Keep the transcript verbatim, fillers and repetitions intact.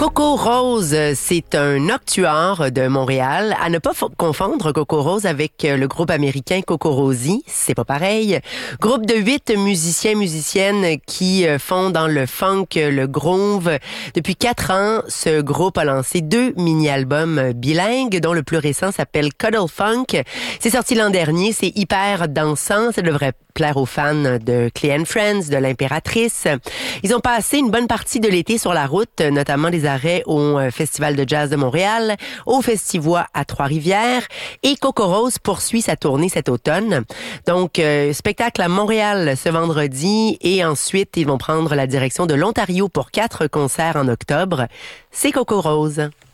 Coco Rose, c'est un octuor de Montréal. À ne pas f- confondre Coco Rose avec le groupe américain Cocorosie, c'est pas pareil. Groupe de huit musiciens musiciennes qui font dans le funk, le groove. Depuis quatre ans, ce groupe a lancé deux mini-albums bilingues, dont le plus récent s'appelle Cuddle Funk. C'est sorti l'an dernier, c'est hyper dansant, ça devrait plaire aux fans de Clay and Friends, de l'Impératrice. Ils ont passé une bonne partie de l'été sur la route, notamment des arrêts au Festival de jazz de Montréal, au Festivois à Trois-Rivières, et Coco Rose poursuit sa tournée cet automne. Donc, euh, spectacle à Montréal ce vendredi, et ensuite, ils vont prendre la direction de l'Ontario pour quatre concerts en octobre. C'est Coco Rose.